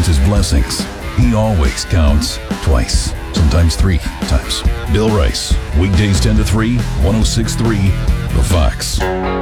count his blessings. He always counts twice, sometimes 3 times. Bill Rice, weekdays 10 to 3, 106.3, The Fox.